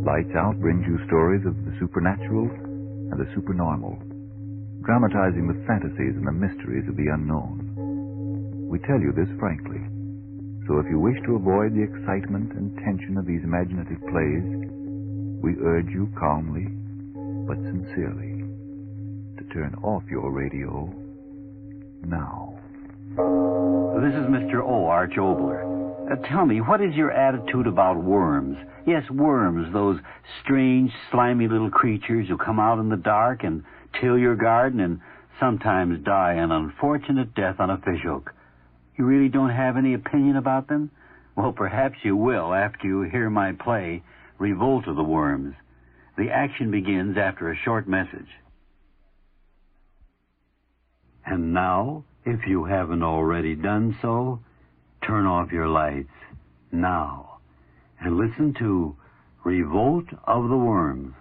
Lights Out brings you stories of the supernatural and the supernormal, dramatizing the fantasies and the mysteries of the unknown. We tell you this frankly, so if you wish to avoid the excitement and tension of these imaginative plays, we urge you calmly but sincerely to turn off your radio now. This is Mr. O. Arch Obler. Tell me, what is your attitude about worms? Yes, worms, those strange, slimy little creatures who come out in the dark and till your garden and sometimes die an unfortunate death on a fishhook. You really don't have any opinion about them? Well, perhaps you will after you hear my play, Revolt of the Worms. The action begins after a short message. And now, if you haven't already done so, turn off your lights now and listen to Revolt of the Worms.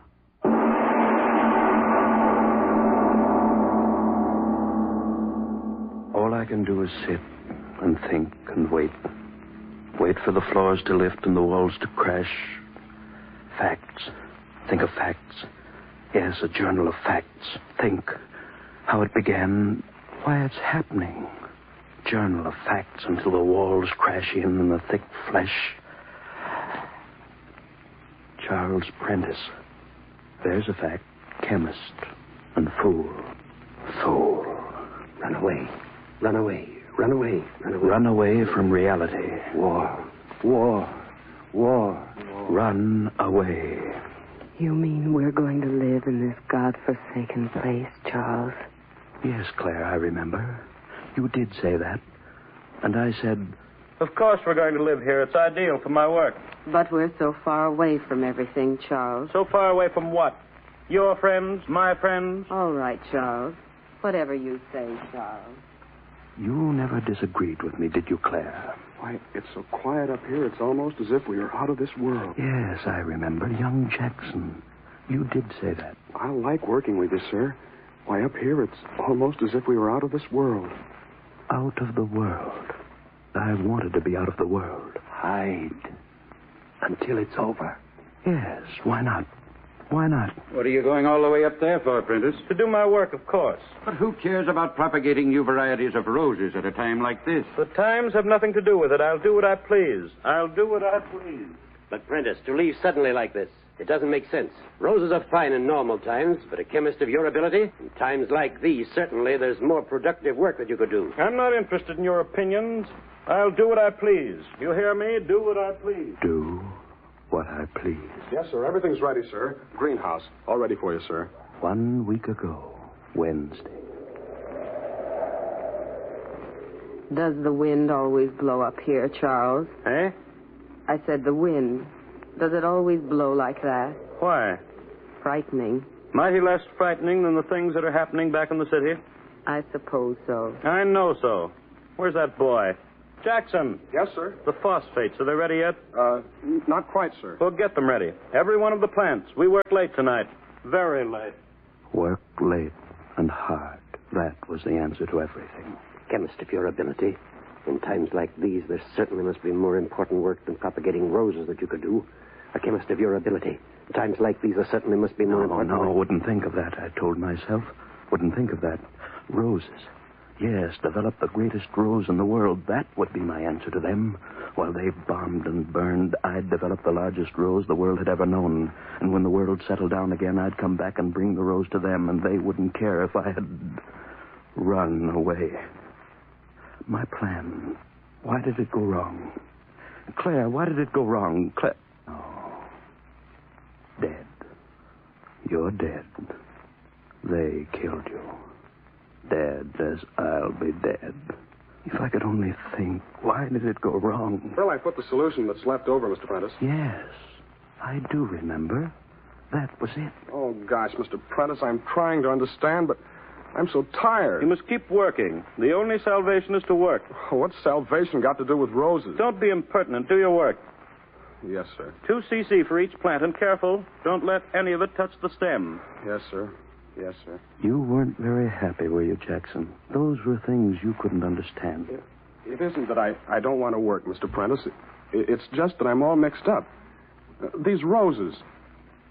All I can do is sit and think and wait. Wait for the floors to lift and the walls to crash. Facts. Think of facts. Yes, a journal of facts. Think how it began, why it's happening. Journal of facts until the walls crash in and the thick flesh. Charles Prentice. There's a fact. Chemist and fool. Fool. Run away. Run away. Run away. Run away. Run away from reality. War. War. War. Run away. You mean we're going to live in this godforsaken place, Charles? Yes, Claire, I remember. You did say that. And I said... Of course we're going to live here. It's ideal for my work. But we're so far away from everything, Charles. So far away from what? Your friends? My friends? All right, Charles. Whatever you say, Charles. You never disagreed with me, did you, Claire? Why, it's so quiet up here, it's almost as if we were out of this world. Yes, I remember. Young Jackson. You did say that. I like working with you, sir. Why, up here, it's almost as if we were out of this world. Out of the world. I wanted to be out of the world. Hide until it's over. Yes, why not? Why not? What are you going all the way up there for, Prentice? To do my work, of course. But who cares about propagating new varieties of roses at a time like this? The times have nothing to do with it. I'll do what I please. I'll do what I please. But, Prentice, to leave suddenly like this, it doesn't make sense. Roses are fine in normal times, but a chemist of your ability, in times like these, certainly there's more productive work that you could do. I'm not interested in your opinions. I'll do what I please. You hear me? Do what I please. Do what I please. Yes, sir. Everything's ready, sir. Greenhouse. All ready for you, sir. 1 week ago, Wednesday. Does the wind always blow up here, Charles? Eh? I said the wind. Does it always blow like that? Why? Frightening. Mighty less frightening than the things that are happening back in the city? I suppose so. I know so. Where's that boy? Jackson. Yes, sir. The phosphates, are they ready yet? Not quite, sir. We'll get them ready. Every one of the plants. We work late tonight. Very late. Work late and hard. That was the answer to everything. Chemist of your ability. In times like these, there certainly must be more important work than propagating roses that you could do. A chemist of your ability. In times like these, there certainly must be more important No, work. wouldn't think of that, I told myself. Wouldn't think of that. Roses. Yes, develop the greatest rose in the world. That would be my answer to them. While they bombed and burned, I'd develop the largest rose the world had ever known. And when the world settled down again, I'd come back and bring the rose to them, and they wouldn't care if I had run away. My plan. Why did it go wrong? Claire, why did it go wrong? Claire. Oh. Dead. You're dead. They killed you. Dead as I'll be dead. If I could only think, why did it go wrong? Well, I put the solution that's left over, Mr. Prentice. Yes, I do remember. That was it. Oh, gosh, Mr. Prentice, I'm trying to understand, but I'm so tired. You must keep working. The only salvation is to work. What's salvation got to do with roses? Don't be impertinent. Do your work. Yes, sir. 2 cc for each plant, and careful. Don't let any of it touch the stem. Yes, sir. Yes, sir. You weren't very happy, were you, Jackson? Those were things you couldn't understand. It isn't that I don't want to work, Mr. Prentice. It's just that I'm all mixed up. These roses,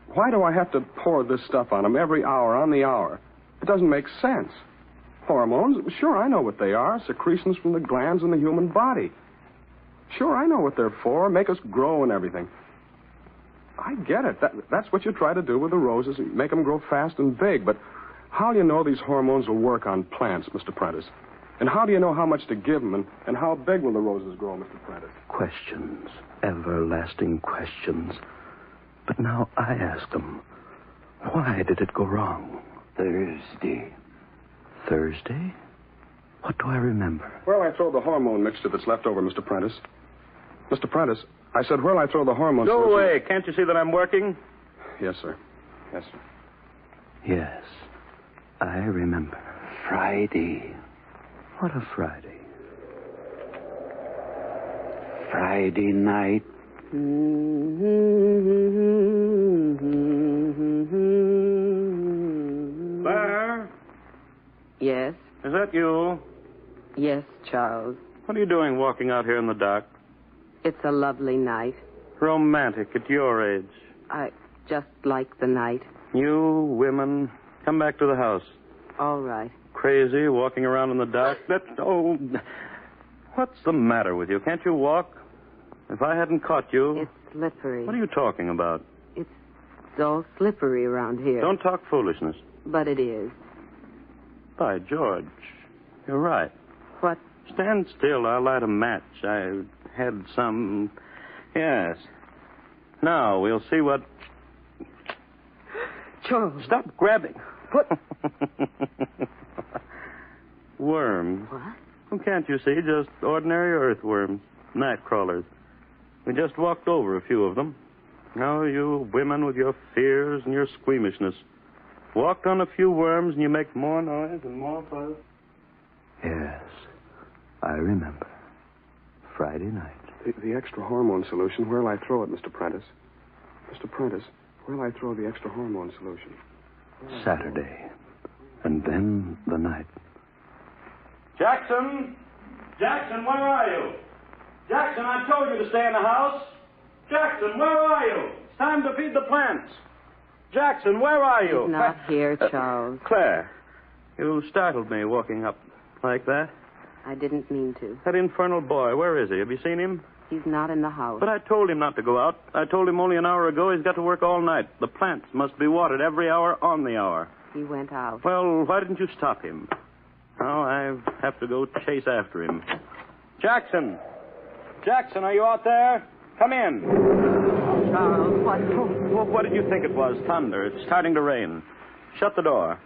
Why do I have to pour this stuff on them every hour, on the hour? It doesn't make sense. Hormones? Sure, I know what they are. Secretions from the glands in the human body. Sure, I know what they're for. Make us grow and everything. I get it. That's what you try to do with the roses, make them grow fast and big. But how do you know these hormones will work on plants, Mr. Prentice? And how do you know how much to give them, and how big will the roses grow, Mr. Prentice? Questions. Everlasting questions. But now I ask them, why did it go wrong? Thursday. Thursday? What do I remember? Where'll I throw the hormone mixture that's left over, Mr. Prentice? Mr. Prentice, I said, where'll I throw the hormone... Go away. Can't you see that I'm working? Yes, sir. Yes, sir. Yes, I remember. Friday. What a Friday. Friday night. Claire? Yes? Is that you? Yes, Charles. What are you doing walking out here in the dark? It's a lovely night. Romantic at your age. I just like the night. You women, come back to the house. All right. Crazy, walking around in the dark. What's the matter with you? Can't you walk? If I hadn't caught you... It's slippery. What are you talking about? It's all slippery around here. Don't talk foolishness. But it is. By George, you're right. What? Stand still. I'll light a match. I had some... Yes. Now, we'll see what... Charles. Stop grabbing. What? Worms. What? Well, can't you see? Just ordinary earthworms. Night crawlers. We just walked over a few of them. Now, you women with your fears and your squeamishness. Walked on a few worms and you make more noise and more fuss. Yes, I remember. Friday night. The extra hormone solution, where'll I throw it, Mr. Prentice? Mr. Prentice, where'll I throw the extra hormone solution? Saturday. And then the night. Jackson! Jackson, where are you? Jackson, I told you to stay in the house. Jackson, where are you? It's time to feed the plants. Jackson, where are you? He's not here, Charles. Claire, you startled me walking up like that. I didn't mean to. That infernal boy, where is he? Have you seen him? He's not in the house. But I told him not to go out. I told him only an hour ago he's got to work all night. The plants must be watered every hour on the hour. He went out. Well, why didn't you stop him? Now I have to go chase after him. Jackson! Jackson, are you out there? Come in. Charles, what? Well, what did you think it was? Thunder. It's starting to rain. Shut the door.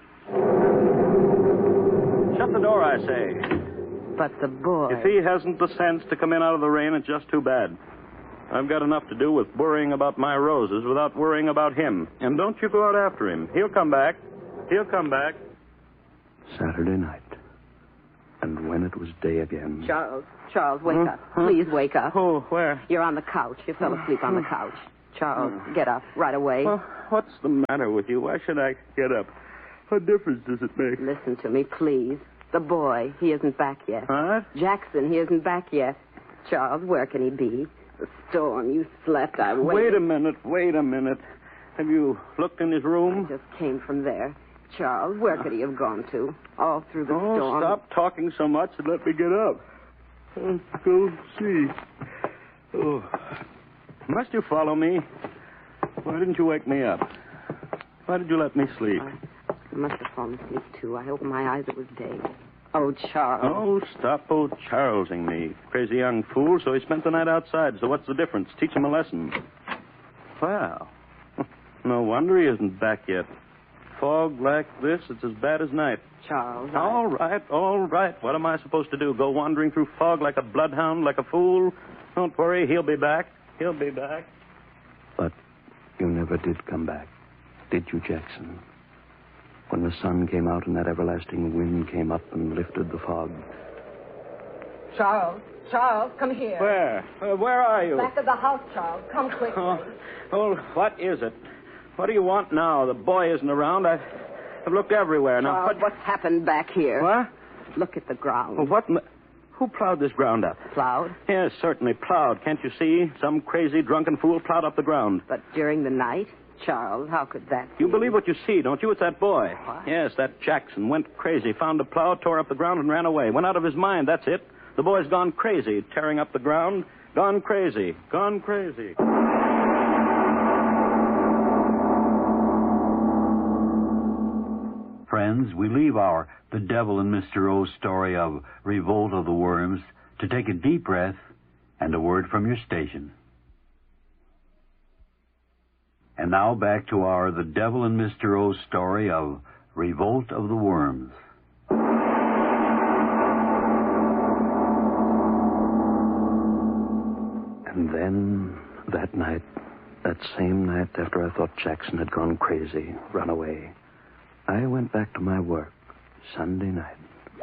Shut the door, I say. But the boy... If he hasn't the sense to come in out of the rain, it's just too bad. I've got enough to do with worrying about my roses without worrying about him. And don't you go out after him. He'll come back. He'll come back. Saturday night. And when it was day again... Charles, wake up. Please wake up. Oh, where? You're on the couch. You fell asleep on the couch. Charles, get up right away. Well, what's the matter with you? Why should I get up? What difference does it make? Listen to me, please. The boy, he isn't back yet. What? Jackson, he isn't back yet. Charles, where can he be? The storm, you slept, I waited. Wait a minute. Have you looked in his room? I just came from there. Charles, where could he have gone to? All through the storm. Stop talking so much and let me get up. Let's go see. Oh. Must you follow me? Why didn't you wake me up? Why did you let me sleep? I must have fallen asleep, too. I opened my eyes. It was day. Oh, Charles. Oh, stop Charlesing me. Crazy young fool, so he spent the night outside. So what's the difference? Teach him a lesson. Well, no wonder he isn't back yet. Fog like this, it's as bad as night. Charles. All right. What am I supposed to do? Go wandering through fog like a bloodhound, like a fool? Don't worry, he'll be back. He'll be back. But you never did come back, did you, Jackson? When the sun came out and that everlasting wind came up and lifted the fog. Charles, come here. Where are you? Back of the house, Charles. Come quickly. Oh, what is it? What do you want now? The boy isn't around. I've looked everywhere. Now, Charles, what's happened back here? What? Look at the ground. Well, who plowed this ground up? Plowed? Yes, certainly plowed. Can't you see? Some crazy drunken fool plowed up the ground. But during the night, Charles, how could that be? You believe what you see, don't you? It's that boy. What? Yes, that Jackson went crazy, found a plow, tore up the ground, and ran away. Went out of his mind, that's it. The boy's gone crazy, tearing up the ground. Gone crazy. Gone crazy. Friends, we leave our The Devil in Mr. O's story of Revolt of the Worms to take a deep breath and a word from your station. And now back to our The Devil in Mr. O's story of Revolt of the Worms. And then, that night, that same night after I thought Jackson had gone crazy, run away, I went back to my work Sunday night.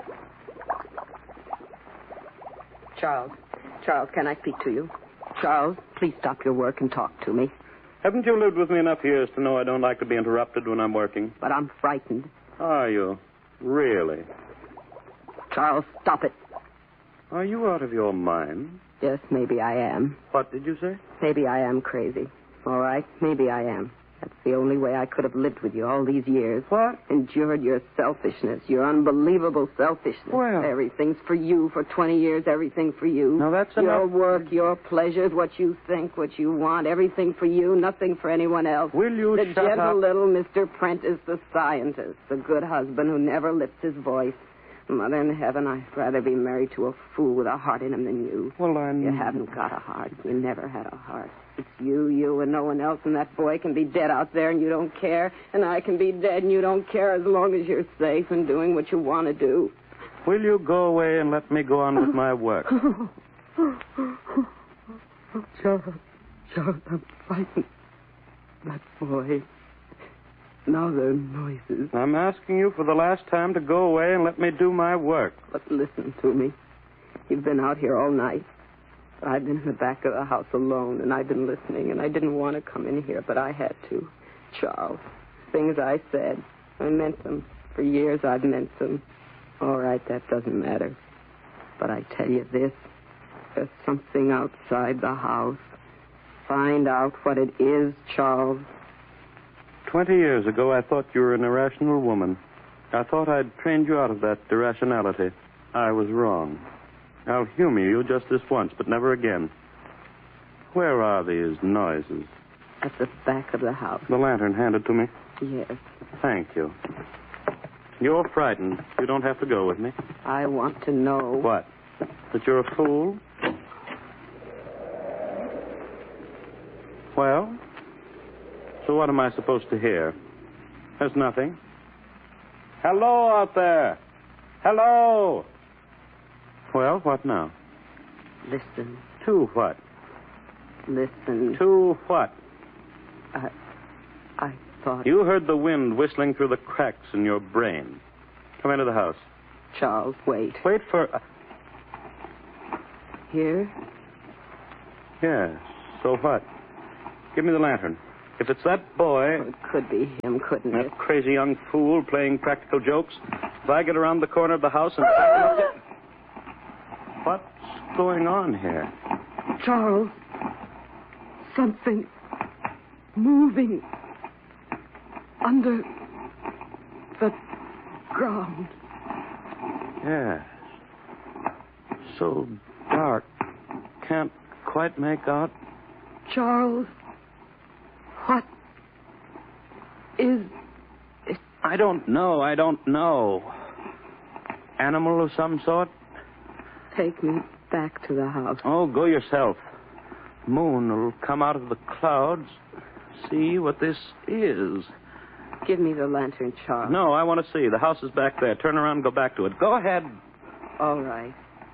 Charles, can I speak to you? Charles, please stop your work and talk to me. Haven't you lived with me enough years to know I don't like to be interrupted when I'm working? But I'm frightened. Are you? Really? Charles, stop it. Are you out of your mind? Yes, maybe I am. What did you say? Maybe I am crazy. All right, maybe I am. That's the only way I could have lived with you all these years. What? Endured your selfishness, your unbelievable selfishness. Well. Everything's for you. For 20 years, everything for you. Now, that's your enough. work, your pleasures, what you think, what you want, everything for you, nothing for anyone else. Will you the shut gentle up? little Mr. Prentice, the scientist, the good husband who never lifts his voice. Mother in heaven, I'd rather be married to a fool with a heart in him than you. Well, You haven't got a heart. You never had a heart. It's you, and no one else, and that boy can be dead out there and you don't care, and I can be dead and you don't care as long as you're safe and doing what you want to do. Will you go away and let me go on with my work? Charles, I'm frightened. That boy. Now there are noises. I'm asking you for the last time to go away and let me do my work. But listen to me. You've been out here all night. I've been in the back of the house alone, and I've been listening, and I didn't want to come in here, but I had to. Charles, things I said, I meant them. For years I've meant them. All right, that doesn't matter. But I tell you this, there's something outside the house. Find out what it is, Charles. 20 years ago, I thought you were an irrational woman. I thought I'd trained you out of that irrationality. I was wrong. I'll humor you just this once, but never again. Where are these noises? At the back of the house. The lantern handed to me. Yes. Thank you. You're frightened. You don't have to go with me. I want to know. What? That you're a fool? Well? So what am I supposed to hear? There's nothing. Hello out there. Hello. Well, what now? Listen. To what? Listen. To what? I thought... You heard the wind whistling through the cracks in your brain. Come into the house. Charles, wait. Wait for... Here? Yes. So what? Give me the lantern. If it's that boy... It could be him, couldn't it? That crazy young fool playing practical jokes. If I get around the corner of the house and... What's going on here? Charles, something moving under the ground. Yes. So dark. Can't quite make out. Charles, what is it? I don't know. Animal of some sort? Take me back to the house. Oh, go yourself. Moon will come out of the clouds. See what this is. Give me the lantern, Charles. No, I want to see. The house is back there. Turn around and go back to it. Go ahead. All right.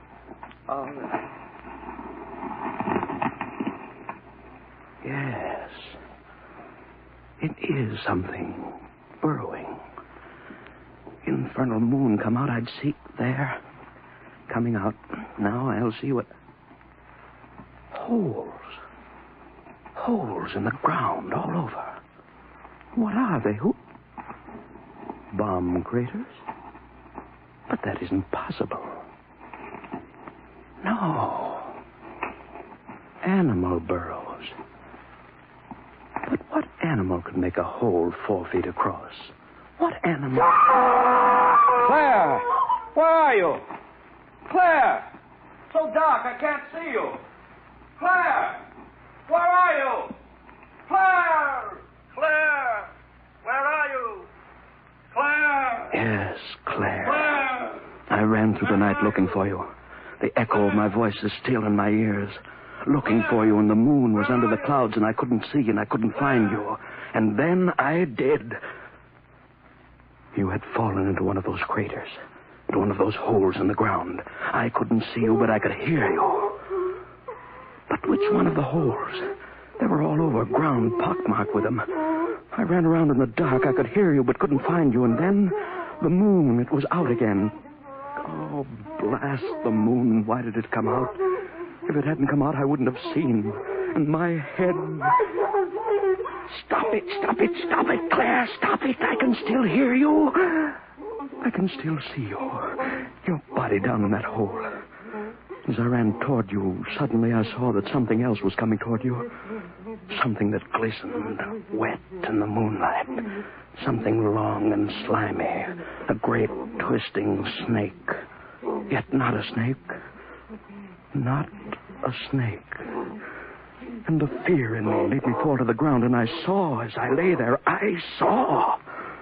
Yes. It is something burrowing. Infernal moon come out, I'd see. There. Coming out. Now I'll see what... Holes. Holes in the ground all over. What are they? Who? Bomb craters? But that isn't possible. No. Animal burrows. But what animal could make a hole 4 feet across? What animal? Claire! Where are you? Claire! So dark, I can't see you. Claire! Where are you? Claire! Claire! Where are you? Claire! Yes, Claire. Claire! I ran through the night looking for you. The echo of my voice is still in my ears. Looking for you, and the moon was under the clouds, and I couldn't see, and I couldn't find you. And then I did. You had fallen into one of those craters, into one of those holes in the ground. I couldn't see you, but I could hear you. But which one of the holes? They were all over, ground pockmarked with them. I ran around in the dark. I could hear you, but couldn't find you. And then the moon, it was out again. Oh, blast the moon. Why did it come out? If it hadn't come out, I wouldn't have seen. And my head... Stop it, stop it, stop it, Claire, stop it. I can still hear you. I can still see you. Your body down in that hole. As I ran toward you, suddenly I saw that something else was coming toward you. Something that glistened, wet in the moonlight. Something long and slimy. A great twisting snake. Yet not a snake. Not a snake. And the fear in me made me fall to the ground, and I saw, as I lay there, I saw.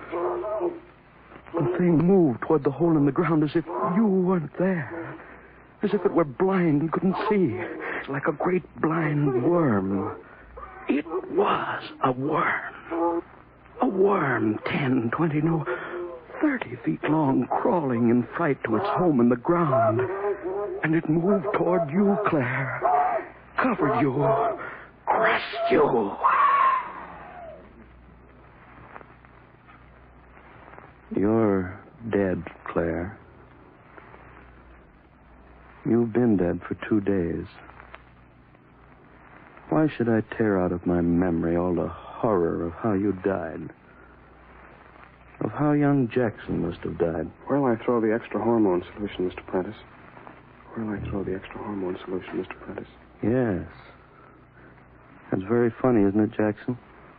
The thing moved toward the hole in the ground as if you weren't there. As if it were blind and couldn't see. Like a great blind worm. It was a worm. A worm 10, 20, no, 30 feet long, crawling in fright to its home in the ground. And it moved toward you, Claire. Covered you. Crushed you. You're dead, Claire. You've been dead for 2 days. Why should I tear out of my memory all the horror of how you died? Of how young Jackson must have died? Where'll I throw the extra hormone solution, Mr. Prentice? Where'll I throw the extra hormone solution, Mr. Prentice? Yes. That's very funny, isn't it, Jackson?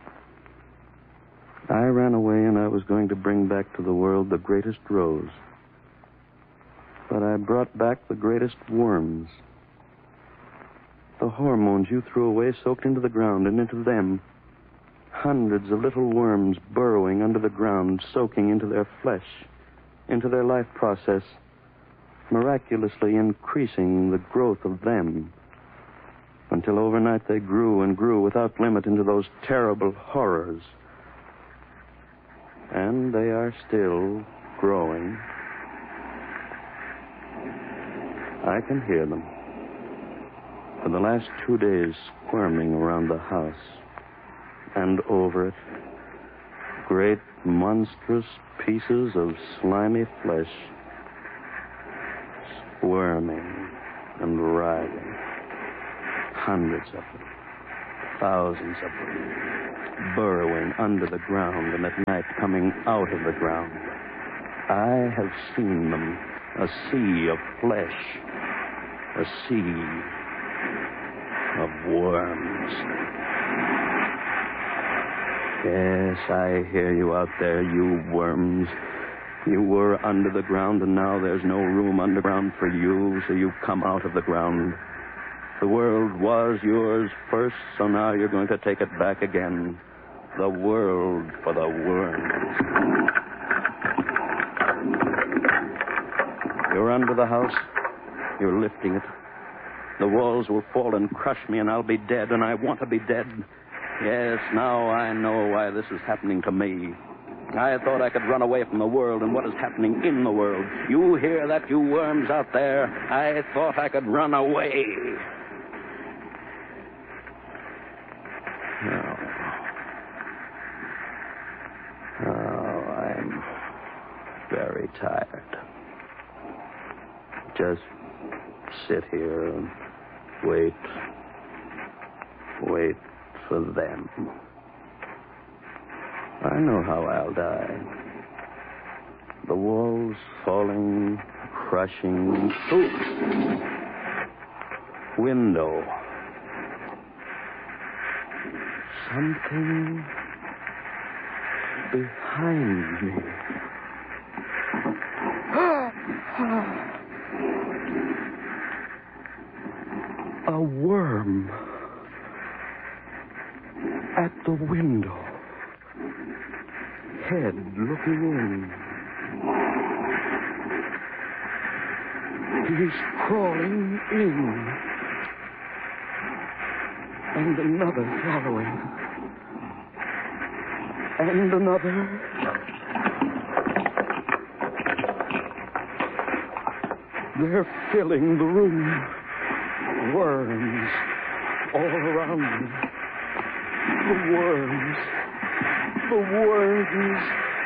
I ran away and I was going to bring back to the world the greatest rose. But I brought back the greatest worms. The hormones you threw away soaked into the ground, and into them, hundreds of little worms burrowing under the ground, soaking into their flesh, into their life process, miraculously increasing the growth of them, until overnight they grew and grew without limit into those terrible horrors. And they are still growing. I can hear them. For the last 2 days, squirming around the house and over it, great monstrous pieces of slimy flesh, squirming and writhing. Hundreds of them, thousands of them, burrowing under the ground and at night coming out of the ground. I have seen them, a sea of flesh, a sea of worms. Yes, I hear you out there, you worms. You were under the ground, and now there's no room underground for you, so you've come out of the ground. The world was yours first, so now you're going to take it back again. The world for the worms. You're under the house. You're lifting it. The walls will fall and crush me, and I'll be dead, and I want to be dead. Yes, now I know why this is happening to me. I thought I could run away from the world and what is happening in the world. You hear that, you worms out there? I thought I could run away. Oh, I'm very tired. Just sit here and wait for them. I know how I'll die. The walls falling, crushing. Ooh. Window. Something behind me. A worm at the window, head looking in. He's crawling in, and another following, and another. They're filling the room. Worms all around me. The worms. The worms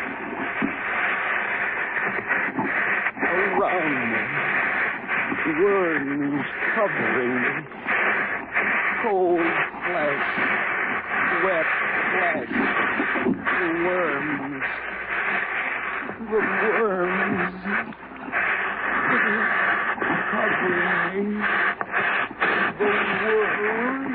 around me. Worms covering me. Cold flesh. Wet flesh. The worms. The worms covering me. The worms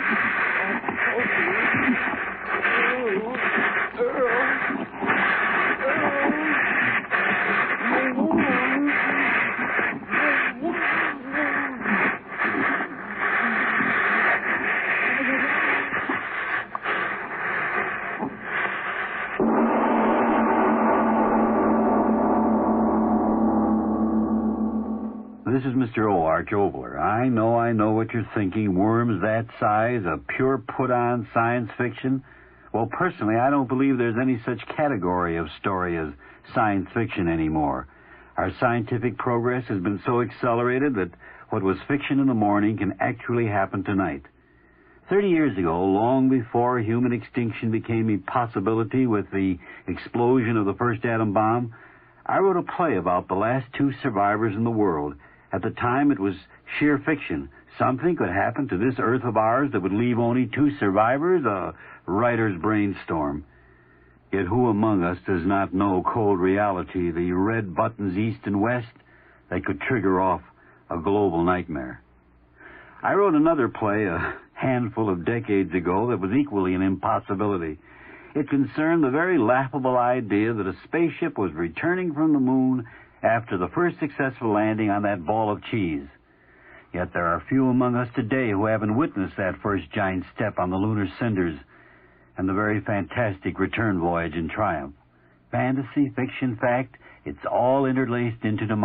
This is Mr. O. Arch Obler. I know what you're thinking. Worms that size, a pure put-on science fiction? Well, personally, I don't believe there's any such category of story as science fiction anymore. Our scientific progress has been so accelerated that what was fiction in the morning can actually happen tonight. 30 years ago, long before human extinction became a possibility with the explosion of the first atom bomb, I wrote a play about the last 2 survivors in the world. At the time, it was sheer fiction. Something could happen to this Earth of ours that would leave only 2 survivors, a writer's brainstorm. Yet who among us does not know cold reality, the red buttons east and west that could trigger off a global nightmare? I wrote another play a handful of decades ago that was equally an impossibility. It concerned the very laughable idea that a spaceship was returning from the moon after the first successful landing on that ball of cheese. Yet there are few among us today who haven't witnessed that first giant step on the lunar cinders and the very fantastic return voyage in triumph. Fantasy, fiction, fact, it's all interlaced into democracy.